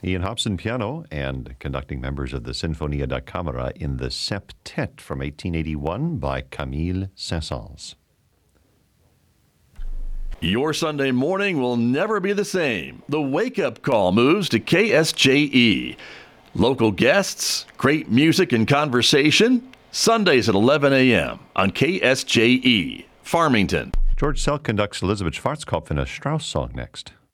Ian Hobson, piano, and conducting members of the Sinfonia da Camera in the Septet from 1881 by Camille Saint-Saëns. Your Sunday morning will never be the same. The wake-up call moves to KSJE. Local guests, great music and conversation, Sundays at 11 a.m. on KSJE, Farmington. George Selk conducts Elizabeth Schwarzkopf in a Strauss song next.